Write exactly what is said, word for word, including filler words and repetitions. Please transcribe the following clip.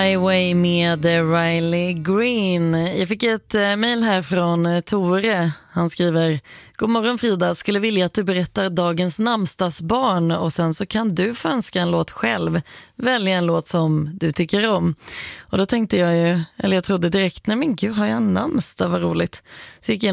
Highway med Riley Green. Jag fick ett eh, mejl här från eh, Tore. Han skriver: God morgon Frida, skulle vilja att du berättar dagens namnsdagsbarn och sen så kan du få önska en låt själv. Välja en låt som du tycker om. Och då tänkte jag ju, eller jag trodde direkt, nej men gud, har jag en namnsdag, vad roligt. Så gick jag